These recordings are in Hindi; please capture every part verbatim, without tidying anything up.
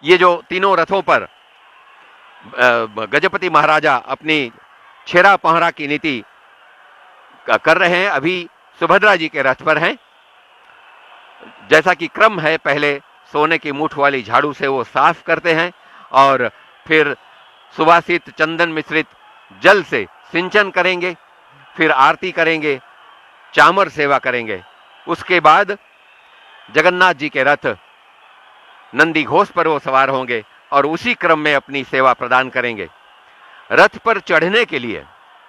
ये जो तीनों रथों पर गजपति महाराजा अपनी छेरा पहरा की नीति कर रहे हैं, अभी सुभद्रा जी के रथ पर हैं। जैसा कि क्रम है, पहले सोने की मूठ वाली झाड़ू से वो साफ करते हैं और फिर सुवासित चंदन मिश्रित जल से सिंचन करेंगे, फिर आरती करेंगे, चामर सेवा करेंगे। उसके बाद जगन्नाथ जी के रथ नंदी घोष पर वो सवार होंगे और उसी क्रम में अपनी सेवा प्रदान करेंगे। रथ पर चढ़ने के लिए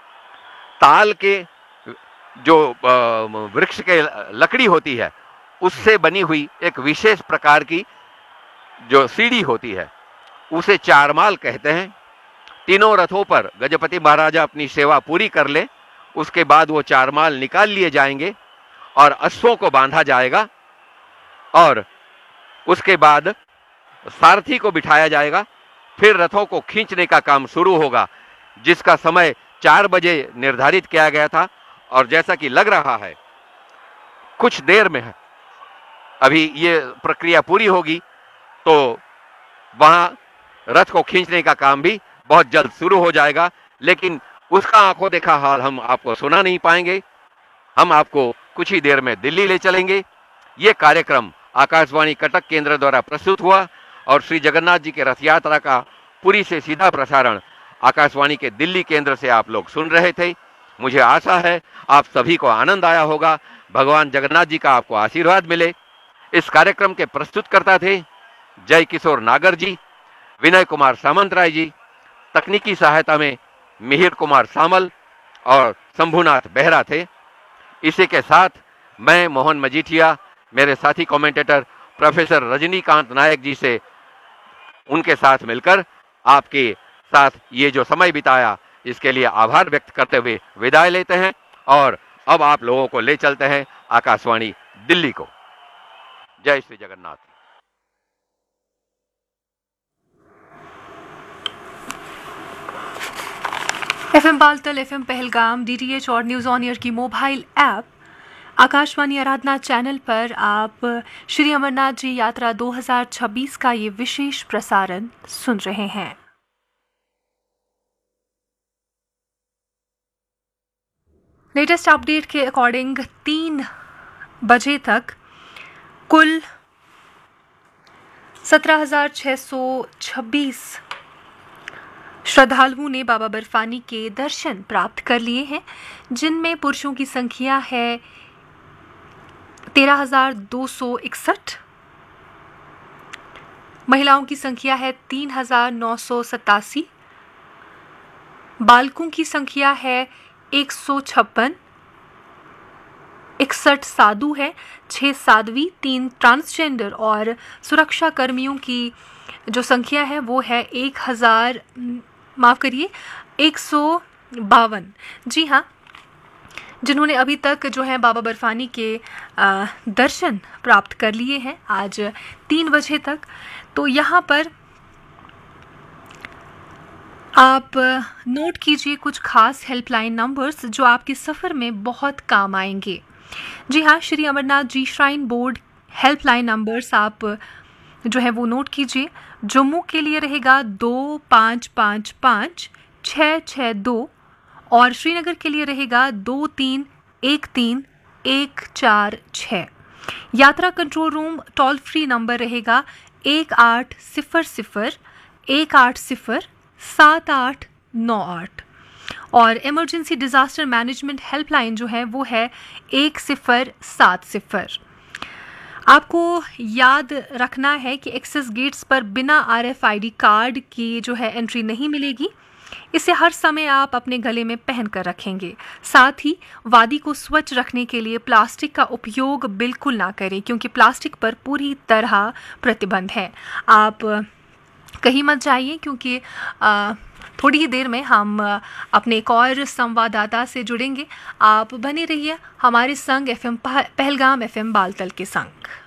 ताल के जो वृक्ष के लकड़ी होती है उससे बनी हुई एक विशेष प्रकार की जो सीढ़ी होती है उसे चारमाल कहते हैं। तीनों रथों पर गजपति महाराजा अपनी सेवा पूरी कर ले, उसके बाद वो चारमाल निकाल लिए जाएंगे और अश्वों को बांधा जाएगा और उसके बाद सारथी को बिठाया जाएगा। फिर रथों को खींचने का काम शुरू होगा, जिसका समय चार बजे निर्धारित किया गया था और जैसा कि लग रहा है कुछ देर में है अभी ये प्रक्रिया पूरी होगी, तो वहां रथ को खींचने का काम भी बहुत जल्द शुरू हो जाएगा। लेकिन उसका आंखों देखा हाल हम आपको सुना नहीं पाएंगे, हम आपको कुछ ही देर में दिल्ली ले चलेंगे। ये कार्यक्रम आकाशवाणी कटक केंद्र द्वारा प्रस्तुत हुआ और श्री जगन्नाथ जी के रथ यात्रा का पुरी से सीधा प्रसारण आकाशवाणी के दिल्ली केंद्र से आप लोग सुन रहे थे। मुझे आशा है आप सभी को आनंद आया होगा। भगवान जगन्नाथ जी का आपको आशीर्वाद मिले। इस कार्यक्रम के प्रस्तुतकर्ता थे जय किशोर नागर जी, विनय कुमार सामंतराय जी, तकनीकी सहायता में मिहिर कुमार सामल और शंभुनाथ बेहरा थे। इसी के साथ मैं मोहन मजीठिया, मेरे साथी कमेंटेटर प्रोफेसर रजनीकांत नायक जी से उनके साथ मिलकर आपके साथ ये जो समय बिताया इसके लिए आभार व्यक्त करते हुए विदाई लेते हैं और अब आप लोगों को ले चलते हैं आकाशवाणी दिल्ली को। जय Shri Jagannath. FM Baltal, FM Pahalgam, DTH और न्यूज़ ऑन एयर की मोबाइल ऐप आकाशवाणी आराधना चैनल पर आप श्री अमरनाथ जी यात्रा दो हज़ार छब्बीस का ये विशेष प्रसारण सुन रहे हैं। लेटेस्ट अपडेट के अकॉर्डिंग तीन बजे तक कुल सत्रह हजार छः सौ छब्बीस श्रद्धालुओं ने बाबा बर्फानी के दर्शन प्राप्त कर लिए हैं, जिनमें पुरुषों की संख्या है तेरह हजार दो सौ इकसठ, महिलाओं की संख्या है तीन हजार नौ सौ सतासी, बालकों की संख्या है एक सौ छप्पन, इकसठ साधु है, छः साध्वी, तीन ट्रांसजेंडर और सुरक्षा कर्मियों की जो संख्या है वो है एक हजार माफ करिए एक सौ बावन। जी हाँ, जिन्होंने अभी तक जो है बाबा बर्फानी के आ, दर्शन प्राप्त कर लिए हैं आज तीन बजे तक। तो यहाँ पर आप नोट कीजिए कुछ खास हेल्पलाइन नंबर्स जो आपके सफ़र में बहुत काम आएंगे। जी हाँ, Shri Amarnath ji shrine board helpline numbers आप जो है वो नोट कीजिए। जम्मू के लिए रहेगा दो पाँच पाँच पाँच छः छः दो और श्रीनगर के लिए रहेगा दो तीन एक तीन एक चार छः। यात्रा control room toll free number रहेगा एक आठ सिफर सिफर एक आठ सिफर सात आठ नौ आठ और इमरजेंसी डिज़ास्टर मैनेजमेंट हेल्पलाइन जो है वो है एक सिफर सात सिफर। आपको याद रखना है कि एक्सेस गेट्स पर बिना आरएफआईडी कार्ड की जो है एंट्री नहीं मिलेगी। इसे हर समय आप अपने गले में पहन कर रखेंगे। साथ ही वादी को स्वच्छ रखने के लिए प्लास्टिक का उपयोग बिल्कुल ना करें, क्योंकि प्लास्टिक पर पूरी तरह प्रतिबंध है। आप कहीं मत जाइए, क्योंकि आ, थोड़ी ही देर में हम अपने एक और संवाददाता से जुड़ेंगे। आप बने रहिए हमारे संग एफएम पहलगाम, एफएम बालतल के संग।